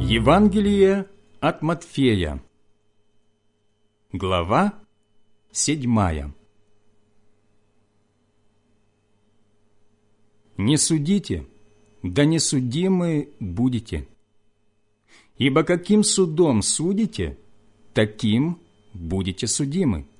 Евангелие от Матфея, глава 7. «Не судите, да не судимы будете. Ибо каким судом судите, таким будете судимы.